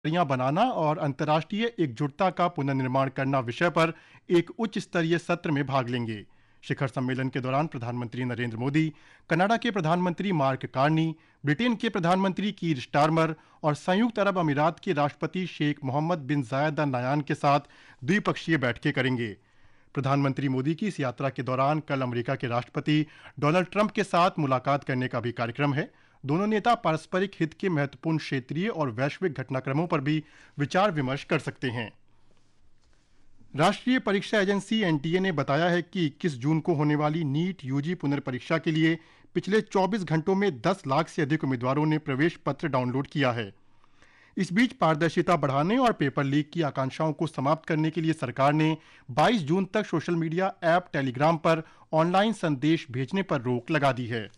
कड़ियाँ बनाना और अंतर्राष्ट्रीय एकजुटता का पुनर्निर्माण करना विषय पर एक उच्च स्तरीय सत्र में भाग लेंगे। शिखर सम्मेलन के दौरान प्रधानमंत्री नरेंद्र मोदी, कनाडा के प्रधानमंत्री मार्क कार्नी, ब्रिटेन के प्रधानमंत्री कीर स्टारमर और संयुक्त अरब अमीरात के राष्ट्रपति शेख मोहम्मद बिन जायद अल नायान के साथ द्विपक्षीय बैठकें करेंगे। प्रधानमंत्री मोदी की इस यात्रा के दौरान कल अमेरिका के राष्ट्रपति डोनाल्ड ट्रंप के साथ मुलाकात करने का भी कार्यक्रम है। दोनों नेता पारस्परिक हित के महत्वपूर्ण क्षेत्रीय और वैश्विक घटनाक्रमों पर भी विचार विमर्श कर सकते हैं। राष्ट्रीय परीक्षा एजेंसी एनटीए ने बताया है कि 21 जून को होने वाली नीट यूजी पुनर्परीक्षा के लिए पिछले 24 घंटों में 10 लाख से अधिक उम्मीदवारों ने प्रवेश पत्र डाउनलोड किया है। इस बीच पारदर्शिता बढ़ाने और पेपर लीक की आकांक्षाओं को समाप्त करने के लिए सरकार ने 22 जून तक सोशल मीडिया ऐप टेलीग्राम पर ऑनलाइन संदेश भेजने पर रोक लगा दी है।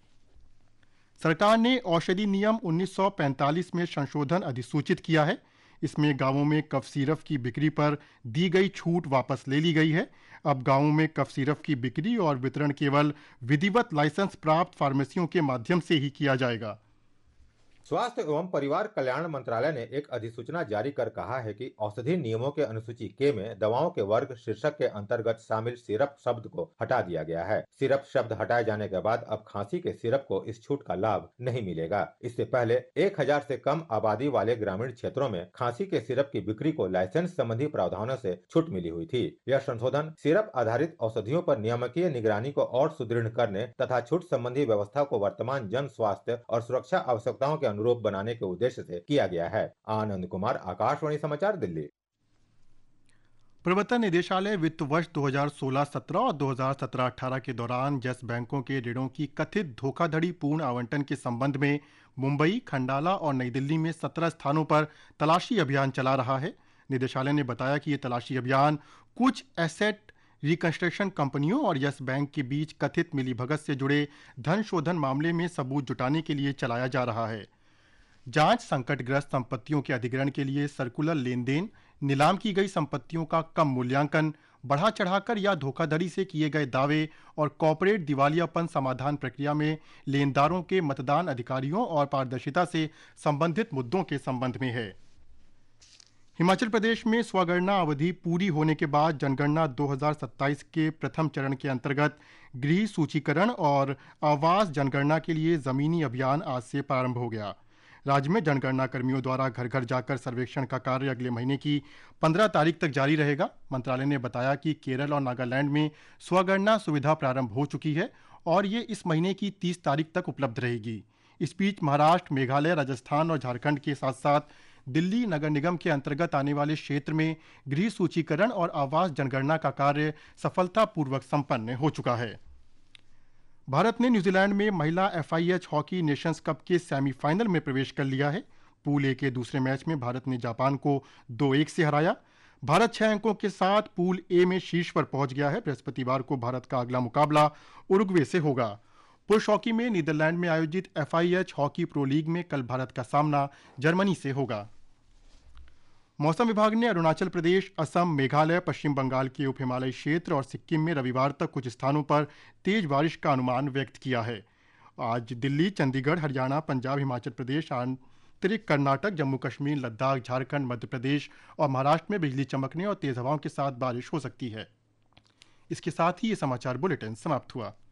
सरकार ने औषधि नियम 1945 में संशोधन अधिसूचित किया है। इसमें गांवों में कफ सिरप की बिक्री पर दी गई छूट वापस ले ली गई है। अब गांवों में कफ सिरप की बिक्री और वितरण केवल विधिवत लाइसेंस प्राप्त फार्मेसियों के माध्यम से ही किया जाएगा। स्वास्थ्य एवं परिवार कल्याण मंत्रालय ने एक अधिसूचना जारी कर कहा है कि औषधि नियमों के अनुसूची के में दवाओं के वर्ग शीर्षक के अंतर्गत शामिल सिरप शब्द को हटा दिया गया है। सिरप शब्द हटाए जाने के बाद अब खांसी के सिरप को इस छूट का लाभ नहीं मिलेगा। इससे पहले 1000 से कम आबादी वाले ग्रामीण क्षेत्रों में खांसी के सिरप की बिक्री को लाइसेंस संबंधी प्रावधानों से छूट मिली हुई थी। यह संशोधन सिरप आधारित औषधियों पर नियामकीय निगरानी को और सुदृढ़ करने तथा छूट संबंधी व्यवस्था को वर्तमान जन स्वास्थ्य और सुरक्षा आवश्यकताओं के अनुरूप बनाने के उद्देश्य से किया गया है। आनंद कुमार, आकाशवाणी समाचार, दिल्ली। प्रवर्तन निदेशालय वित्त वर्ष 2016-17 और 2017-18 के दौरान यस बैंकों के ऋणों की कथित धोखाधड़ी पूर्ण आवंटन के संबंध में मुंबई, खंडाला और नई दिल्ली में 17 स्थानों पर तलाशी अभियान चला रहा है। निदेशालय ने बताया कि ये तलाशी अभियान कुछ एसेट रिकंस्ट्रक्शन कंपनियों और यस बैंक के बीच कथित मिलीभगत से जुड़े धन शोधन मामले में सबूत जुटाने के लिए चलाया जा रहा है। जांच संकटग्रस्त संपत्तियों के अधिग्रहण के लिए सर्कुलर लेन देन, नीलाम की गई संपत्तियों का कम मूल्यांकन, बढ़ा चढ़ाकर या धोखाधड़ी से किए गए दावे और कॉर्पोरेट दिवालियापन समाधान प्रक्रिया में लेनदारों के मतदान अधिकारियों और पारदर्शिता से संबंधित मुद्दों के संबंध में है। हिमाचल प्रदेश में स्वगणना अवधि पूरी होने के बाद जनगणना 2027 के प्रथम चरण के अंतर्गत गृह सूचीकरण और आवास जनगणना के लिए जमीनी अभियान आज से प्रारंभ हो गया। राज्य में जनगणना कर्मियों द्वारा घर घर जाकर सर्वेक्षण का कार्य अगले महीने की 15 तारीख तक जारी रहेगा। मंत्रालय ने बताया कि केरल और नागालैंड में स्वगणना सुविधा प्रारंभ हो चुकी है और ये इस महीने की 30 तारीख तक उपलब्ध रहेगी। इस बीच महाराष्ट्र, मेघालय, राजस्थान और झारखंड के साथ साथ दिल्ली नगर निगम के अंतर्गत आने वाले क्षेत्र में गृह सूचीकरण और आवास जनगणना का कार्य सफलतापूर्वक संपन्न हो चुका है। भारत ने न्यूजीलैंड में महिला FIH हॉकी नेशंस कप के सेमीफाइनल में प्रवेश कर लिया है। पूल ए के दूसरे मैच में भारत ने जापान को 2-1 से हराया। भारत 6 अंकों के साथ पूल ए में शीर्ष पर पहुंच गया है। बृहस्पतिवार को भारत का अगला मुकाबला उरुग्वे से होगा। पुरुष हॉकी में नीदरलैंड में आयोजित FIH हॉकी प्रो लीग में कल भारत का सामना जर्मनी से होगा। मौसम विभाग ने अरुणाचल प्रदेश, असम, मेघालय, पश्चिम बंगाल के उप हिमालयी क्षेत्र और सिक्किम में रविवार तक कुछ स्थानों पर तेज बारिश का अनुमान व्यक्त किया है। आज दिल्ली, चंडीगढ़, हरियाणा, पंजाब, हिमाचल प्रदेश, आंतरिक कर्नाटक, जम्मू कश्मीर, लद्दाख, झारखंड, मध्य प्रदेश और महाराष्ट्र में बिजली चमकने और तेज हवाओं के साथ बारिश हो सकती है। इसके साथ ही ये समाचार बुलेटिन समाप्त हुआ।